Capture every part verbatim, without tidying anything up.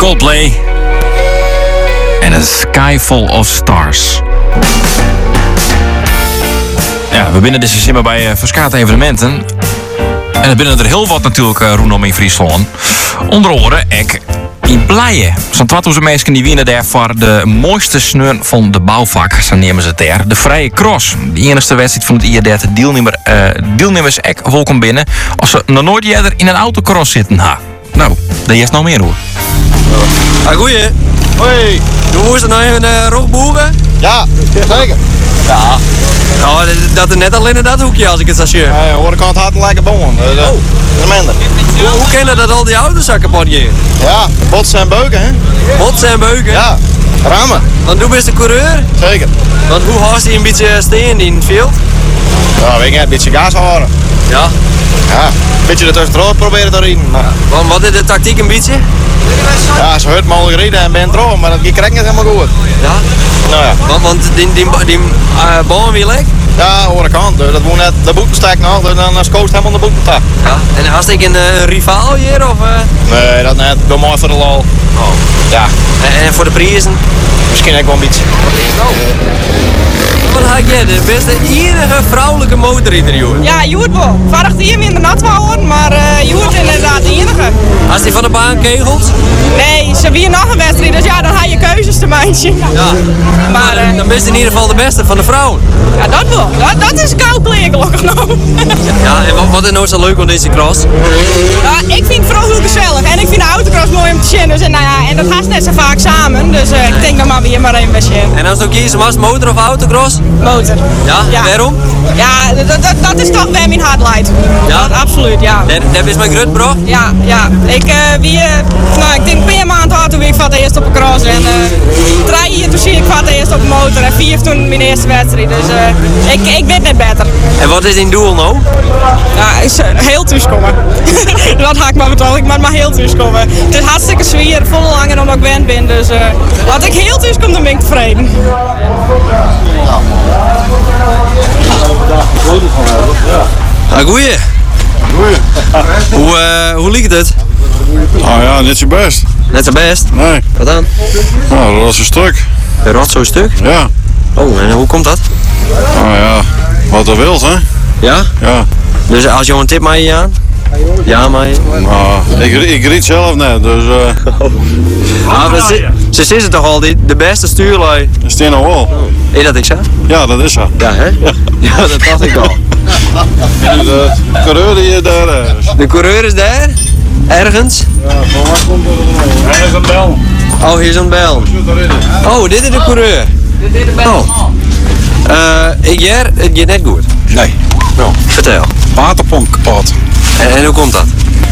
Coldplay. En A Sky Full of Stars. Ja, we binnen deze simmer bij uh, Verskate evenementen. En er binnen er heel wat natuurlijk uh, rondom in Friesland. Onder andere ik in Pleien. Zo'n tweeduizend mensen die winnen daar voor de mooiste sneur van de bouwvak. Zo nemen ze het daar. De Vrije Cross. De enige wedstrijd van het I R D. Deelnemer, uh, deelnemers ek welkom binnen. Als ze nog nooit eerder in een autocross zitten. Ha. Nou, daar is nog meer hoor. Ah, goeie. Hoi. Hoe is het nou even uh, rookboeren? Ja, zeker. Ja. Nou, dat is net alleen in dat hoekje als ik het station. Ja, hoor ik het hard lekker bomen. Dus, uh, Oh. Dat is minder. Hoe, hoe kennen dat al die auto's zo kapot gaan? Ja, botsen en beuken, hè? Botsen en beuken? Ja, rammen. Want hoe bent de coureur? Zeker. Want hoe haast hij een beetje steen in het veld? Ja, weet je, een beetje gas houden. Ja. Ja, een beetje er tussendoor proberen te rijden. Maar, Want wat is de tactiek een beetje? ja, ze hurt mogelijk rijden en ben trouw, maar dat krijgt niet helemaal goed. Ja. Nou ja. Want, want die, die, die uh, baan weer lek? Ja, hoor ik aan. Dat moet net de boetenstek nog, dus dan is Koos helemaal de boetentak. Ja. En had ik een uh, rivaal hier of? Uh? Nee, dat net. Doe maar voor de lol. Oh. Ja, En, en voor de prijzen? misschien ook wel een beetje. Wat had jij? De beste enige vrouwelijke motorrijder, joh. Ja, Joert wel. Vorig jaar minder nat houden, maar uh, Joert inderdaad de enige. Als die van de baan kegelt? Nee, ze weer nog een wedstrijd, dus ja, dan ga je keuzes te maken. Ja. Maar uh, Dan ben je in ieder geval de beste van de vrouwen. ja, dat wel. Dat, dat is koud plek, gelukkig nog. Ja, en wat, wat is nou zo leuk aan deze cross? Ja, ik vind het vooral heel gezellig en ik vind de autocross mooi om te zien. Dus, en, nou ja, en dat gaat net zo vaak samen, dus uh, ik denk dan maar weer maar even bij zien. En als je ook kiezen was motor of autocross? Motor. Ja, Ja. waarom? Ja, dat, dat, dat is toch bij mijn hart leidt. Ja? Dat, absoluut, ja. Dat, dat is mijn groot bro. Ja, ja. Ik, uh, wie, uh, nou, ik denk een maand had toen ik voor het eerst op een cross. En uh, drie jaar toen zie ik voor het eerst op een motor. En vier toen mijn eerste wedstrijd. Dus uh, ik, ik weet net beter. En wat is in doel nou? Ja, is uh, heel thuiskomen. Dat ga ik maar vertellen. Ik maar heel thuiskomen. Het is hartstikke zwier, vol langer dan ik gewend ben. Dus uh, als ik heel thuiskom, dan ben ik tevreden. Ah, goeie. Goeie. Hoe, uh, hoe liegt het? Nou ja, niet zo best. Net zo best. Nee. Wat dan? Nou, dat is een stuk. De rot zo'n stuk? Ja. Oh, en hoe komt dat? Nou ja, wat er wilt, hè? Ja? Ja. Dus als je een tip maar je aan? Ja, maar je. Nou, ik, ik riet zelf net, dus uh, Ah, maar ze, ze is het toch al die, de beste stuurlui? is het nou wel? Is dat ik zo? Ja, dat is zo. Ja, hè? Ja, dat dacht ik al. En de coureur die daar is. De coureur is daar? Ergens? Hij is een bel. Oh, hier is een bel. Oh, dit is de coureur. Oh. Uh, ik jaar, het gaat net goed. Nee, Nou, vertel. waterpomp kapot. En, en hoe komt dat?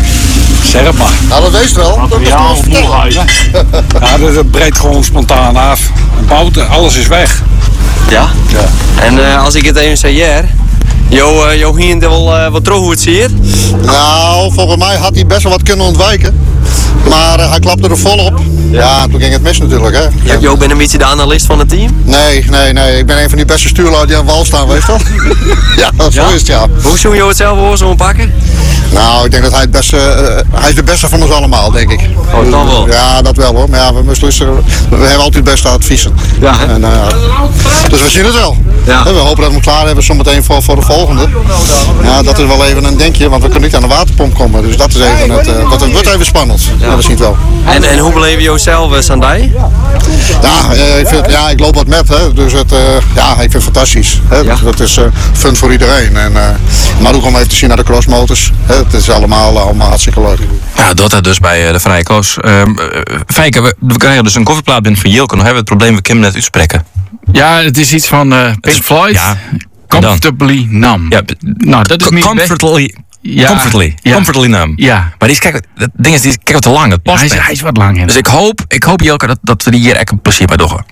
Zeg het maar. Nou, dat weet je wel. Materiaal vooruit. Ja, dat breekt gewoon spontaan af. Bouten, alles is weg. Ja? Ja. En uh, als ik het even zei, jaar, Jo, uh, jo hier wel uh, wat trouw hoe het ziet. Nou, volgens mij had hij best wel wat kunnen ontwijken. Maar uh, hij klapte er vol op. Ja, toen ging het mis natuurlijk, hè. Jo, jo ben een beetje de analist van het team. Nee, nee, nee. Ik ben een van die beste stuurlui die aan de wal staan, weet je wel. Ja, zo is het, ja. Hoe zou je het zelf voor zo'n pakken? Nou, ik denk dat hij het beste, uh, hij is de beste van ons allemaal, denk ik. Oh, dan wel. Ja, dat wel hoor. Maar ja, we, moesten, we hebben altijd het beste adviezen. Ja, hè? En, uh, dus we zien het wel. Ja. We hopen dat we hem klaar hebben zometeen voor, voor de volgende. Ja, dat is wel even een denkje, want we kunnen niet aan de waterpomp komen. Dus dat is even het, uh, dat wordt even spannend. Ja, we zien het wel. En, en hoe beleven jullie zelf, uh, Sandai? Ja, uh, ik, vind, ja, ik loop wat met, hè. Dus het, uh, ja, ik vind het fantastisch. Hè. Ja. Dat is uh, fun voor iedereen. En, uh, maar ook om even te zien naar de crossmotors. Hè. Het is allemaal, uh, allemaal hartstikke leuk. Ja, dat het dus bij uh, de Vrije Cross. Um, uh, Fijke, we, we krijgen dus een koffieplaat binnen van Jilke. Nog hebben we het probleem, we kunnen net uitspreken. Ja, het is iets van uh, Pink is- Floyd. ja. Comfortably numb. Ja, nou, dat is niet comfortably, Ja. comfortably, Ja. comfortably numb. Ja. Maar die is, kijk, het ding is, die is kijk wat te lang, het past Hij is, net. hij is wat lang in. Dus ik hoop, ik hoop Jilke, dat, dat we die hier echt een plezier bij doen.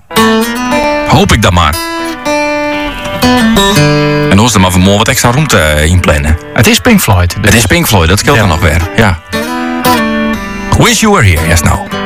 Hoop ik dat maar. En dan is er maar van morgen wat extra ruimte uh, inplannen. Het is Pink Floyd. dus- Het is Pink Floyd, dat scheelt Ja. dan nog weer. Ja. Wish you were here, yes now.